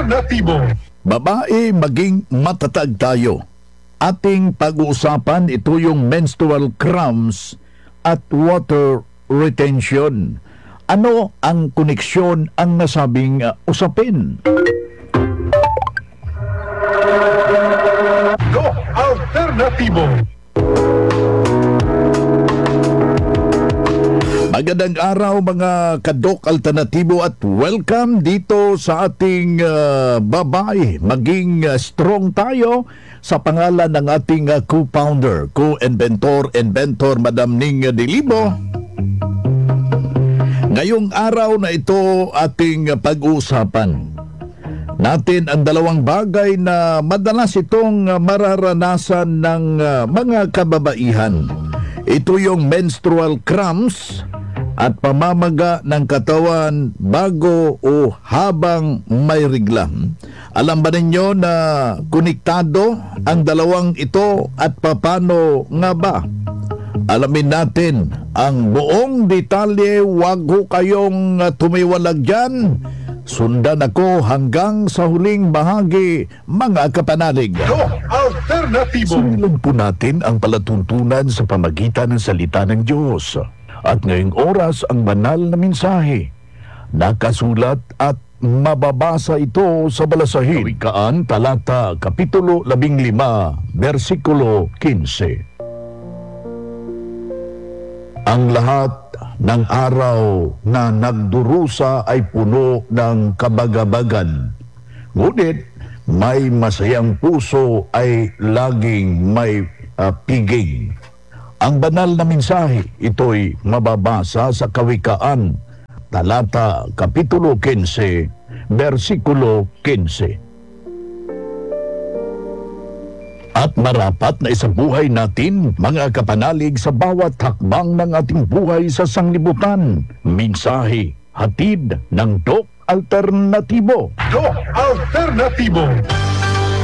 Alternatibo. Babae, maging matatag tayo. Ating pag-uusapan ito yung menstrual cramps at water retention. Ano ang koneksyon ang nasabing usapin? Go Alternatibo. Magandang araw mga kadok alternatibo at welcome dito sa ating babae. Maging strong tayo sa pangalan ng ating co-founder, co-inventor, Madam Ning Dilibo. Ngayong araw na ito ating pag-uusapan natin ang dalawang bagay na madalas itong mararanasan ng mga kababaihan. Ito yung menstrual cramps at pamamaga ng katawan bago o habang may regla. Alam ba ninyo na konektado ang dalawang ito at papano nga ba? Alamin natin ang buong detalye. Huwag ho kayong tumiwalag dyan. Sundan ako hanggang sa huling bahagi, mga kapanalig. Go Alternatibo. Sinilan po natin ang palatuntunan sa pamagitan ng salita ng Diyos. At ngayong oras ang banal na mensahe. Nakasulat at mababasa ito sa Balasahin. Kawikaan, talata, kapitulo 15, versikulo 15. Ang lahat ng araw na nagdurusa ay puno ng kabagabagan. Ngunit may masayang puso ay laging may piging. Ang banal na mensahe, ito'y mababasa sa Kawikaan, talata, kapitulo 15, versikulo 15. At marapat na isabuhay natin, mga kapanalig, sa bawat hakbang ng ating buhay sa sanglibutan. Mensahe, hatid ng Doc Alternatibo. Go Alternatibo.